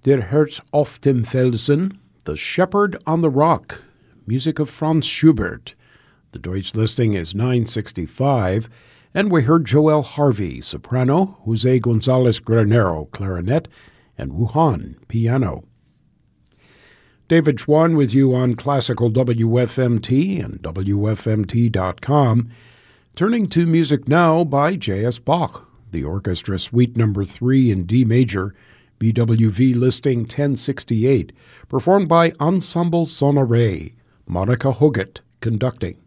Der Herz auf dem Felsen, The Shepherd on the Rock, music of Franz Schubert. The Deutsch listing is 965, and we heard Joel Harvey, soprano, Jose Gonzalez Granero, clarinet, and Wu Han, piano. David Schwann with you on Classical WFMT and WFMT.com. Turning to music now by J.S. Bach, the Orchestra Suite No. 3 in D major, BWV listing 1068, performed by Ensemble Sonore, Monica Hoggett conducting.